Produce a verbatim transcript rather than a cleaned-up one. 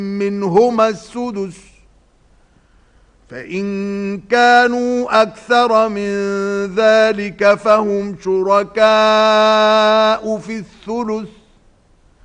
منهما السدس فإن كانوا أكثر من ذلك فهم شركاء في الثلث